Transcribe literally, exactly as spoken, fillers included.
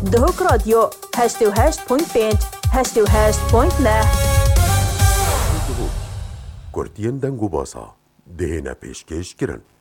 دهوک رادیو هشت و هشت پوینت پنج هشت و هشت پوینت نه. دهوک کورتین دنگو باسا دهنا پیشکش کرن.